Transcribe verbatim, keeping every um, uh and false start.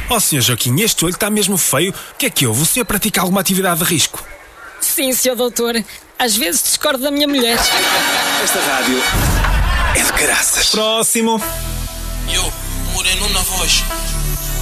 Oh, senhor Joaquim, este olho está mesmo feio. O que é que houve? O senhor pratica alguma atividade de risco? Sim, senhor doutor. Às vezes discordo da minha mulher. Esta rádio é de caraças. Próximo. Eu, moreno na voz.